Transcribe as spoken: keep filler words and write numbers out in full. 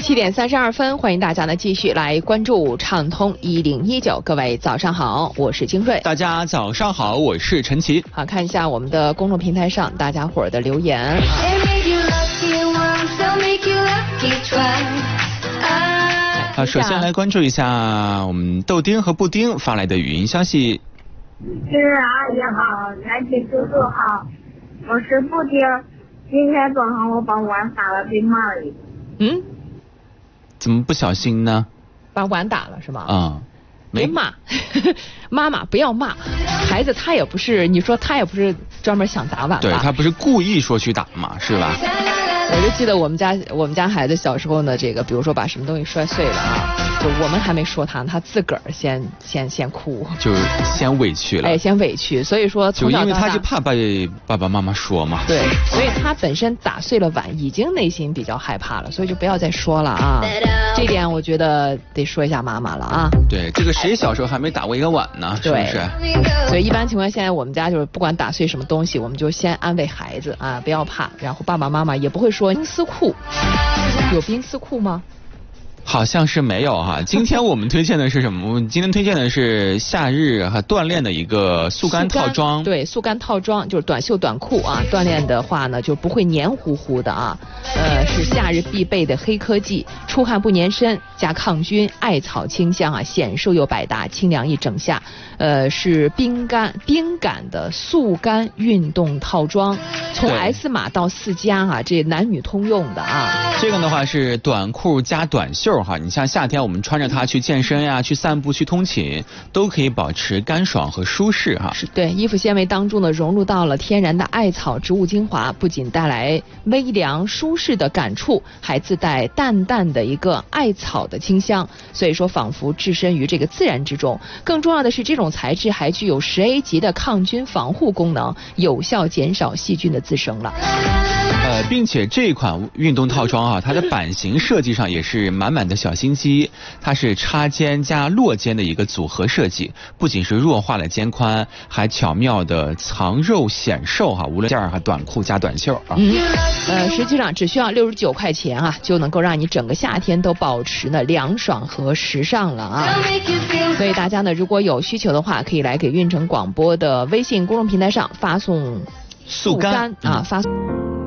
七点三十二分，欢迎大家呢继续来关注畅通一零一九。各位早上好，我是金瑞。 大家早上好，我是陈奇。 好，看一下我们的公众平台上大家伙儿的留言。 啊，首先来关注一下我们豆丁和布丁发来的语音消息。 是阿姨好，南奇叔叔好，我是布丁。今天早上我把碗打了，被骂了一顿。 嗯， 怎么不小心呢？ 把碗打了是吗？ 啊、嗯， 别骂，妈妈不要骂孩子，他也不是，你说他也不是专门想打碗吧？ 对，他不是故意说去打嘛，是吧？ 我就记得我们家我们家孩子小时候呢，这个比如说把什么东西摔碎了啊，就我们还没说他，他自个儿先先先哭， 就先委屈了， 哎，先委屈。所以说从小到大， 就因为他就怕被爸爸妈妈说嘛。 对，所以他本身打碎了碗，已经内心比较害怕了，所以就不要再说了啊。这点我觉得得说一下妈妈了啊。 对，这个谁小时候还没打过一个碗呢？是不是？ 所以一般情况下，现在我们家就是不管打碎什么东西，我们就先安慰孩子啊，不要怕，然后爸爸妈妈也不会说冰丝裤，有冰丝裤吗？ 好像是没有哈。今天我们推荐的是什么？我们今天推荐的是夏日和锻炼的一个速干套装。 对，速干套装就是短袖短裤啊，锻炼的话呢就不会黏糊糊的啊。呃，是夏日必备的黑科技，出汗不粘身，加抗菌，艾草清香啊，显瘦又百搭，清凉一整夏。呃，是冰干冰感的速干运动套装，从 S 码到四加啊，这男女通用的啊。 这个的话是短裤加短袖哈，你像夏天我们穿着它去健身呀、去散步、去通勤，都可以保持干爽和舒适哈。 是对，衣服纤维当中呢融入到了天然的艾草植物精华，不仅带来微凉舒适的感触，还自带淡淡的一个艾草的清香，所以说仿佛置身于这个自然之中。更重要的是，这种材质还具有十 A 级的抗菌防护功能，有效减少细菌的滋生了。 呃，并且这款运动套装啊，它的版型设计上也是满满的小心机，它是插肩加落肩的一个组合设计，不仅是弱化了肩宽，还巧妙的藏肉显瘦哈、啊，无论件儿和短裤加短袖啊。 嗯，呃，实际上只需要六十九块钱啊，就能够让你整个夏天都保持呢凉爽和时尚了啊。所以大家呢，如果有需求的话，可以来给运城广播的微信公众平台上发送速干啊，发送。